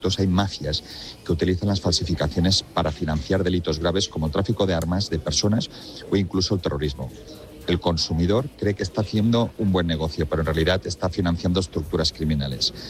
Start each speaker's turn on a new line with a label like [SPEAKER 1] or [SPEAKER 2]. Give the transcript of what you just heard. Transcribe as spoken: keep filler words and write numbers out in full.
[SPEAKER 1] hay mafias que utilizan las falsificaciones para financiar delitos graves como tráfico de armas, de personas o incluso el terrorismo. El consumidor cree que está haciendo un buen negocio, pero en realidad está financiando estructuras criminales.